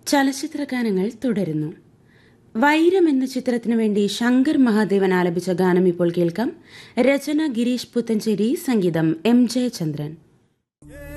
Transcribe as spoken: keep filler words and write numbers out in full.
ചലച്ചിത്ര ഗാനങ്ങൾ തുടരുന്നു. വൈരം എന്ന ചിത്രത്തിനു വേണ്ടി ശങ്കർ മഹാദേവൻ ആലപിച്ച ഗാനം ഇപ്പോൾ കേൾക്കാം. രചന ഗിരീഷ് പുത്തഞ്ചേരി, സംഗീതം എം ജയചന്ദ്രൻ.